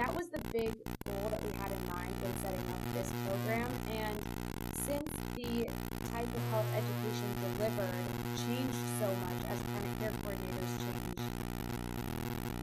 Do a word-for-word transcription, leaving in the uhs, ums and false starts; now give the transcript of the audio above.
that was the big goal that we had in mind when setting up this program. And since the type of health education delivered changed so much